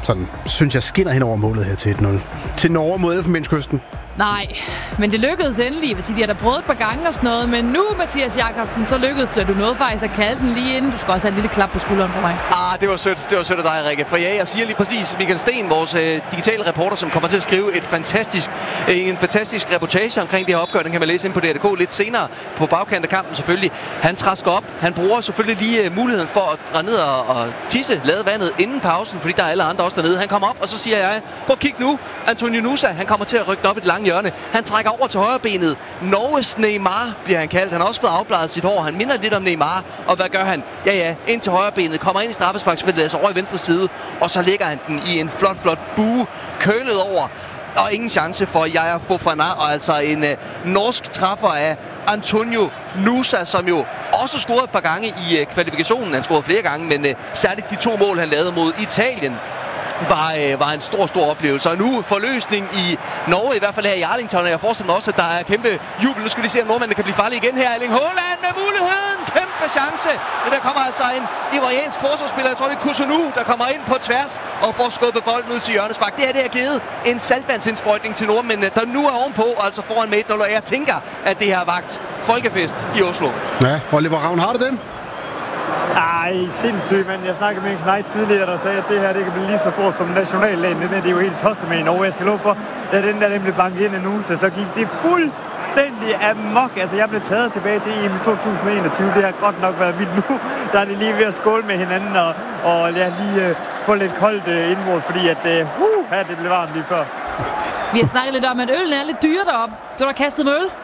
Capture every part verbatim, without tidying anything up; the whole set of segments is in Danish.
sådan, synes jeg, skinner hen over målet her til et nul. Til Norge mod Elfenbenskysten. Nej, men det lykkedes endelig. Jeg vil sige, de har da prøvet et par gange og sådan noget, men nu, Mathias Jakobsen, så lykkedes det. Du nåede faktisk at kalde den lige inden. Du skal også have et lille klap på skulderen for mig. Ah, det var sødt. Det var sødt af dig, Rikke. For ja, jeg siger lige præcis, Michael Sten, vores øh, digitale reporter, som kommer til at skrive et fantastisk, øh, en fantastisk reportage omkring det her opgør. Den kan man læse ind på D R K lidt senere, på bagkant af kampen selvfølgelig. Han træsker op. Han bruger selvfølgelig lige øh, muligheden for at dreje ned og, og tisse, lade vandet inden pausen, fordi der er alle andre også dernede. Han kommer op, og så siger jeg, prøv at kigge nu. Antonio Nusa, han kommer til at rykke op i det lange hjørne. Han trækker over til højre benet. Norges Neymar bliver han kaldt. Han har også fået afbladet sit hår. Han minder lidt om Neymar. Og hvad gør han? Ja, ja, ind til højre benet. Kommer ind i straffesparksfeltet, altså over i venstre side. Og så lægger han den i en flot, flot bue. Kølet over. Og ingen chance for Yaya Fofana. Og altså en øh, norsk træffer af Antonio Nusa, som jo også scorede et par gange i øh, kvalifikationen. Han scorede flere gange, men øh, særligt de to mål, han lavede mod Italien, Var, øh, var en stor, stor oplevelse. Og nu forløsning i Norge, i hvert fald her i Arlington, og jeg forestiller mig også, at der er kæmpe jubel. Nu skal vi se, at nordmændene kan blive farlige igen her. Erling Haaland med muligheden. Kæmpe chance. Men der kommer altså en ivoriansk forsvarsspiller, jeg tror det er Kusunu, der kommer ind på tværs og får skubbet bolden ud til hjørnespark. Det her, det har givet en saltvandsindsprøjtning til nordmændene, der nu er ovenpå, altså foran med et nul. Og jeg tænker, at det her har vagt folkefest i Oslo. Ja, Oliver Ravn, har det det? Ej, sindssygt, men jeg snakkede med en knægt tidligere, der sagde, at det her det kan blive lige så stort som nationaldagen. Den er det er jo helt tosset med i Norge. Jeg skal love for, da den der den blev banket ind nu, så, så gik det fuldstændig amok. Altså, jeg blev taget tilbage til E M i to tusind enogtyve. Det har godt nok været vildt nu. Der er det lige ved at skåle med hinanden og, og ja, lige uh, få lidt koldt uh, indmål, fordi at uh, uh, ja, det blev varmt lige før. Vi har snakket lidt om, at øllen er lidt dyre deroppe. Du har kastet med øl?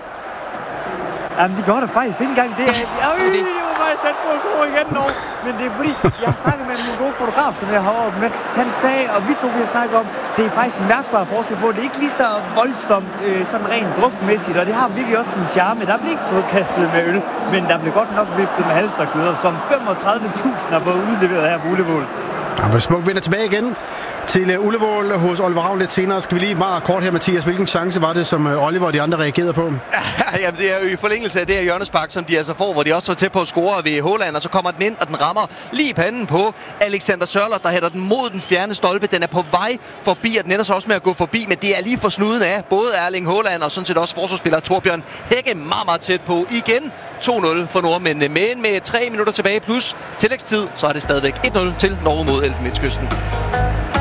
Jamen, de gør der faktisk ikke engang. Det er... Øj, det var faktisk tæt på at slå igen nu. Men det er fordi, jeg har snakket med en god fotograf, som jeg har oppe med. Han sagde, og vi to vi har snakket om, det er faktisk mærkbart forskel på. Det er ikke lige så voldsomt, øh, sådan rent drukmæssigt, og det har virkelig også sin charme. Der bliver ikke kastet med øl, men der bliver godt nok viftet med halsterklæder, som femogtredive tusind har fået udleveret her på Ullevål. Ja, men smukt vinder tilbage igen til uh, Ullevål hos Oliver Ravn lidt senere. Skal vi lige meget kort her, Mathias. Hvilken chance var det, som uh, Oliver og de andre reagerede på? Jamen, det er jo i forlængelse af det her hjørnespark, som de altså får, hvor de også var tæt på at score ved Haaland, og så kommer den ind, og den rammer lige i panden på Alexander Sørloth, der hætter den mod den fjerne stolpe. Den er på vej forbi, og den ender så også med at gå forbi, men det er lige for snuden af både Erling Haaland og sådan set også forsvarsspiller Torbjørn Hække meget, meget tæt på. Igen to nul for nordmændene, men med tre minutter tilbage plus tillægstid, så er det stadigvæk et nul til Norge mod Elfenbenskysten.